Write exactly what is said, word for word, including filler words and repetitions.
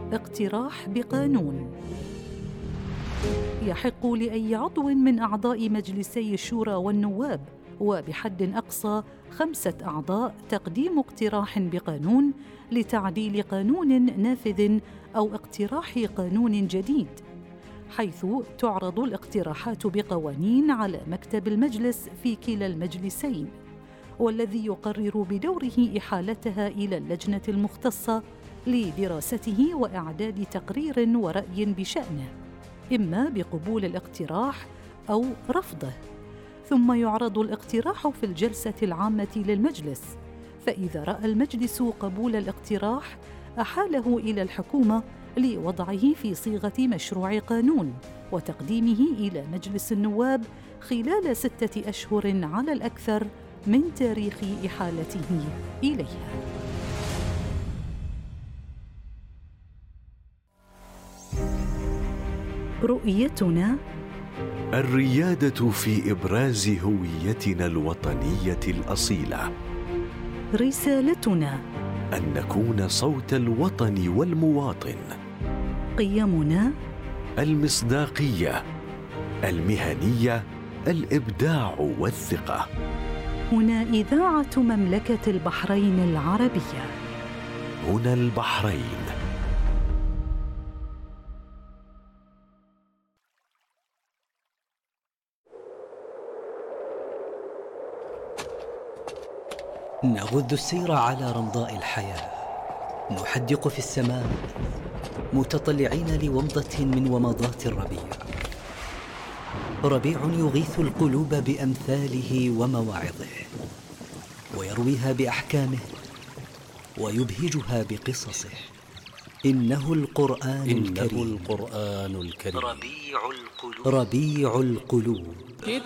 اقتراح بقانون. يحق لأي عضو من أعضاء مجلسي الشورى والنواب وبحد أقصى خمسة أعضاء تقديم اقتراح بقانون لتعديل قانون نافذ أو اقتراح قانون جديد، حيث تعرض الاقتراحات بقوانين على مكتب المجلس في كلا المجلسين، والذي يقرر بدوره إحالتها إلى اللجنة المختصة لدراسته وإعداد تقرير ورأي بشأنه، إما بقبول الاقتراح أو رفضه. ثم يعرض الاقتراح في الجلسة العامة للمجلس، فإذا رأى المجلس قبول الاقتراح أحاله إلى الحكومة لوضعه في صيغة مشروع قانون وتقديمه إلى مجلس النواب خلال ستة أشهر على الأكثر من تاريخ إحالته إليها. رؤيتنا: الريادة في إبراز هويتنا الوطنية الأصيلة. رسالتنا: أن نكون صوت الوطن والمواطن. قيمنا: المصداقية، المهنية، الإبداع والثقة. هنا إذاعة مملكة البحرين العربية. هنا البحرين. نغذ السير على رمضاء الحياة، نحدق في السماء متطلعين لومضة من ومضات الربيع. ربيع يغيث القلوب بأمثاله ومواعظه، ويرويها بأحكامه، ويبهجها بقصصه. إنه القرآن إنه الكريم. القرآن الكريم. ربيع القلوب. ربيع القلوب.